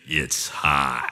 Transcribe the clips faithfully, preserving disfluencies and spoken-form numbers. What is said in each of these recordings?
It's hot.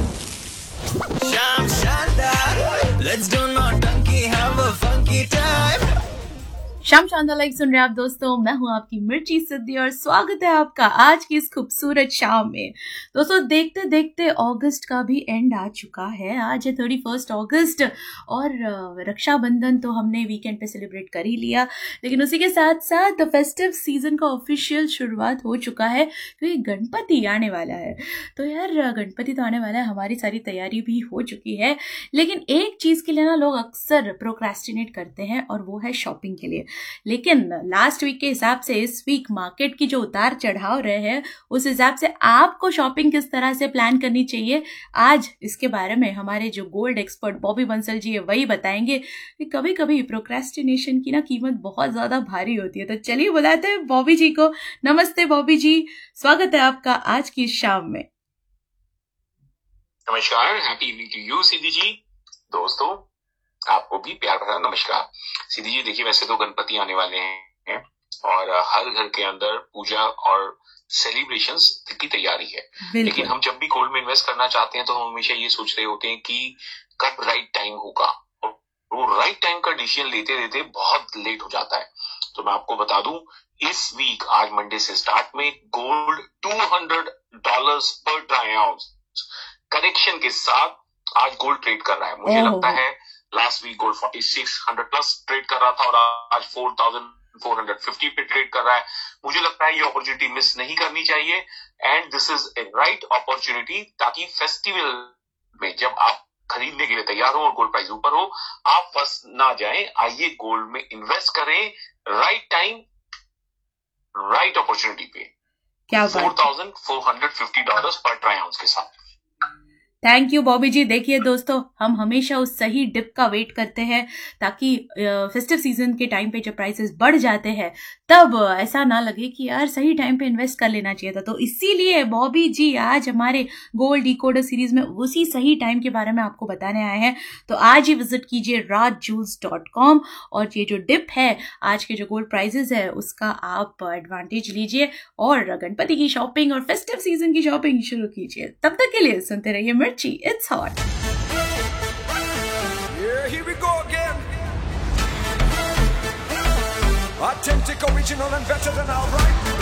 Sham Shandar, let's do naughty, have a funky time. शाम शानदार like सुन रहे हैं आप दोस्तों। मैं हूं आपकी मिर्ची सिद्धि और स्वागत है आपका आज की इस खूबसूरत शाम में। दोस्तों देखते देखते अगस्त का भी एंड आ चुका है। आज है थर्टी फर्स्ट अगस्त और रक्षाबंधन तो हमने वीकेंड पे सेलिब्रेट कर ही लिया, लेकिन उसी के साथ साथ द फेस्टिव सीजन का ऑफिशियल शुरुआत हो चुका है क्योंकि गणपति आने वाला है। तो यार गणपति तो आने वाला है, हमारी सारी तैयारी भी हो चुकी है, लेकिन एक चीज के लिए ना लोग अक्सर प्रोक्रेस्टिनेट करते हैं और वो है शॉपिंग के लिए। लेकिन लास्ट वीक के हिसाब से इस वीक मार्केट की जो उतार चढ़ाव रहे हैं उस हिसाब से आपको शॉपिंग किस तरह से प्लान करनी चाहिए, आज इसके बारे में हमारे जो गोल्ड एक्सपर्ट बॉबी बंसल जी है वही बताएंगे कि कभी कभी प्रोक्रेस्टिनेशन की ना कीमत बहुत ज्यादा भारी होती है। तो चलिए बुलाते हैं बॉबी जी को। नमस्ते बॉबी जी, स्वागत है आपका आज की शाम में। नमस्कार, हैप्पी इवनिंग टू यू सिद्धि जी। दोस्तों आपको भी प्यार भरा नमस्कार। सिद्धि जी देखिए, वैसे तो गणपति आने वाले हैं और हर घर के अंदर पूजा और सेलिब्रेशंस की तैयारी है, लेकिन हम जब भी गोल्ड में इन्वेस्ट करना चाहते हैं तो हम हमेशा ये सोच रहे होते हैं कि कब राइट टाइम होगा, और वो राइट टाइम का डिसीजन लेते लेते बहुत लेट हो जाता है। तो मैं आपको बता दूं, इस वीक आज मंडे से स्टार्ट में गोल्ड टू हंड्रेड डॉलर्स पर ट्राई आउंस करेक्शन के साथ आज गोल्ड ट्रेड कर रहा है। मुझे लगता है last week gold forty six hundred plus trade कर रहा था और आज four thousand four hundred fifty पे ट्रेड कर रहा है। मुझे लगता है ये अपॉर्चुनिटी मिस नहीं करनी चाहिए and this is a right opportunity, ताकि फेस्टिवल में जब आप खरीदने के लिए तैयार हो और गोल्ड प्राइस ऊपर हो, आप फंस ना जाएं। आइए गोल्ड में इन्वेस्ट करें राइट टाइम राइट अपॉर्चुनिटी पे, क्या four thousand four hundred fifty dollar पर ट्राई आउंस के साथ। थैंक यू बॉबी जी। देखिए दोस्तों, हम हमेशा उस सही डिप का वेट करते हैं ताकि फेस्टिव सीजन के टाइम पे जब प्राइसेस बढ़ जाते हैं तब ऐसा ना लगे कि यार सही टाइम पे इन्वेस्ट कर लेना चाहिए था। तो इसीलिए बॉबी जी आज हमारे गोल्ड डिकोडर सीरीज में उसी सही टाइम के बारे में आपको बताने आए हैं। तो आज ही विजिट कीजिए राज जूल्स डॉट कॉम और ये जो डिप है आज के जो गोल्ड प्राइसेस है उसका आप एडवांटेज लीजिए और गणपति की शॉपिंग और फेस्टिव सीजन की शॉपिंग शुरू कीजिए। तब तक के लिए सुनते रहिए मिर्ची, it's hot. Yeah, here we go again. Authentic, original and better than all right.